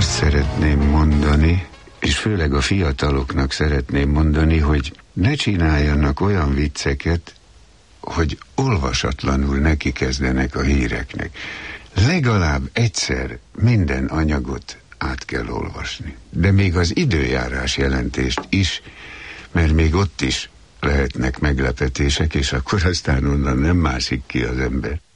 azt szeretném mondani, és főleg a fiataloknak szeretném mondani, hogy ne csináljanak olyan vicceket, hogy olvasatlanul neki kezdenek a híreknek. Legalább egyszer minden anyagot át kell olvasni. De még az időjárás jelentést is, mert még ott is lehetnek meglepetések, és akkor aztán onnan nem mászik ki az ember.